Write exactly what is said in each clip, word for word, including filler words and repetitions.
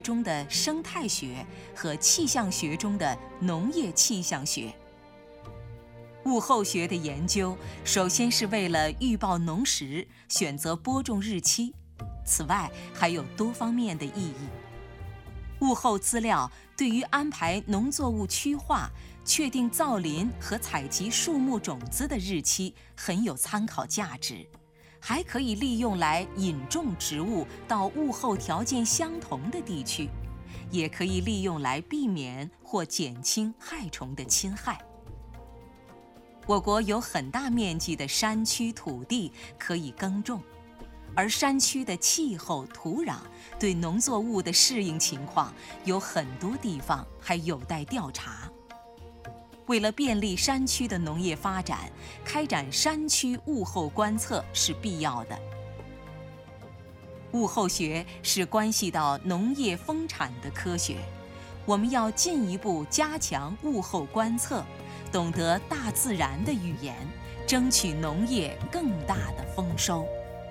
中的生态学和气象学中的农业气象学。物候学的研究首先是为了预报农时，选择播种日期，此外还有多方面的意义。物候资料对于安排农作物区划、确定造林和采集树木种子的日期很有参考价值，还可以利用来引种植物到物候条件相同的地区，也可以利用来避免或减轻害虫的侵害。我国有很大面积的山区土地可以耕种，而山区的气候、土壤对农作物的适应情况有很多地方还有待调查。为了便利山区的农业发展，开展山区物候观测是必要的。物候学是关系到农业丰产的科学，我们要进一步加强物候观测，懂得大自然的语言，争取农业更大的丰收。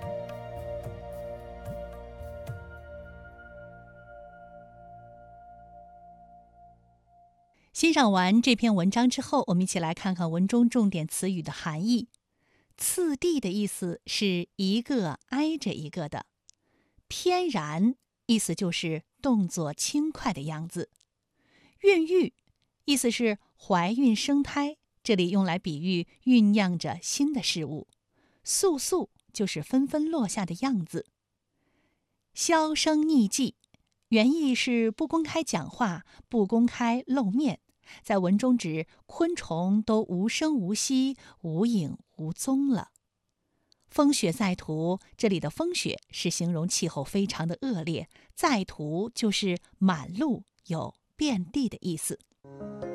欣赏完这篇文章之后，我们一起来看看文中重点词语的含义。次第的意思是一个挨着一个的，翩然意思就是动作轻快的样子。孕育意思是怀孕生胎，这里用来比喻酝酿着新的事物。簌簌就是纷纷落下的样子。销声匿迹原意是不公开讲话，不公开露面，在文中指昆虫都无声无息、无影无踪了。风雪在途，这里的风雪是形容气候非常的恶劣，在途就是满路有遍地的意思。